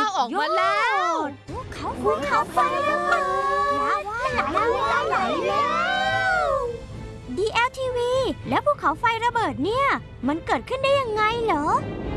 าออกมาแล้วภูเขาไฟระเบิดไหลแล้ว DLTV แล้วภูเขาไฟระเบิดเนี่ยมันเกิดขึ้นได้ยังไงเหรอ